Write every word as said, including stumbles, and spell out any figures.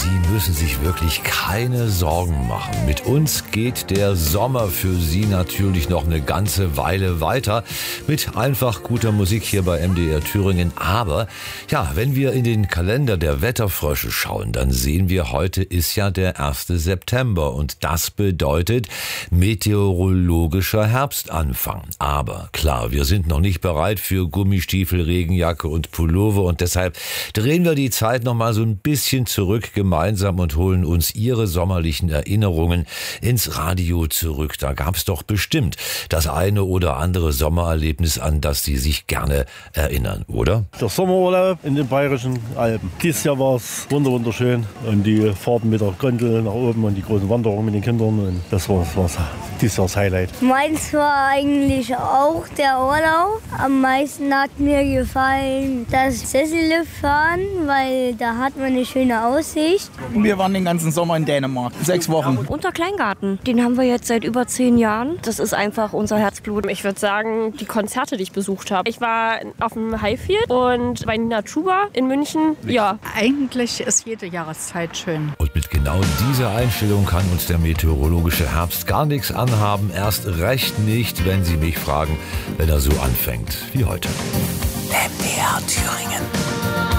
Sie müssen sich wirklich keine Sorgen machen. Mit uns geht der Sommer für Sie natürlich noch eine ganze Weile weiter mit einfach guter Musik hier bei M D R Thüringen. Aber ja, wenn wir in den Kalender der Wetterfrösche schauen, dann sehen wir, heute ist ja der erste September und das bedeutet meteorologischer Herbstanfang. Aber klar, wir sind noch nicht bereit für Gummistiefel, Regenjacke und Pullover und deshalb drehen wir die Zeit noch mal so ein bisschen zurück gemeinsam und holen uns Ihre sommerlichen Erinnerungen ins Radio zurück. Da gab es doch bestimmt das eine oder andere Sommererlebnis, an das Sie sich gerne erinnern, oder? Der Sommerurlaub in den Bayerischen Alpen. Dieses Jahr war es wunderschön und die Fahrten mit der Gondel nach oben und die großen Wanderungen mit den Kindern. Und das war, das war dieses Jahr das Highlight. Meins war eigentlich auch der Urlaub. Am meisten hat mir gefallen das Sesselliftfahren, weil da hat man eine schöne Aussicht. Wir waren den ganzen Sommer in Dänemark, sechs Wochen. Unter Kleingarten, den haben wir jetzt seit über zehn Jahren. Das ist einfach unser Herzblut. Ich würde sagen, die Konzerte, die ich besucht habe. Ich war auf dem Highfield und bei Nina Chuba in München. Ja. Eigentlich ist jede Jahreszeit schön. Und mit genau dieser Einstellung kann uns der meteorologische Herbst gar nichts anhaben. Erst recht nicht, wenn Sie mich fragen, wenn er so anfängt wie heute. M D R Thüringen.